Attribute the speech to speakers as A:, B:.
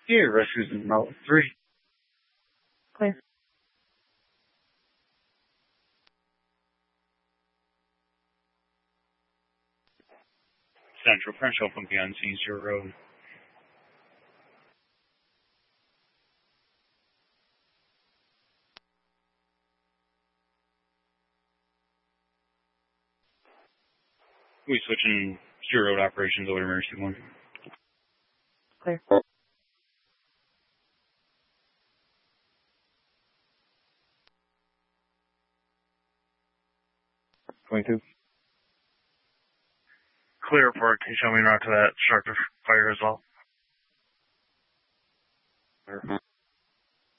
A: Here, rescues in Mount 3.
B: Clear.
A: Central Crenshaw from beyond Scenes Your Road. We switching Zero Road operations over to Emergency 1.
B: Clear.
C: 22.
D: Clear report. Can you show me around to that destructive fire as well?
C: Clear.